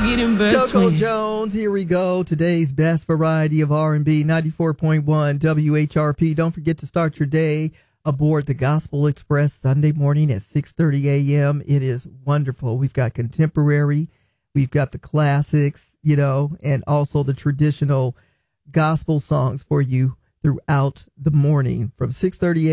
Coco Jones, here we go. Today's best variety of R&B, 94.1 WHRP. Don't forget to start your day aboard the Gospel Express Sunday morning at 6:30 a.m. It is wonderful. We've got contemporary, we've got the classics, and also the traditional gospel songs for you throughout the morning from 6:30 a.m.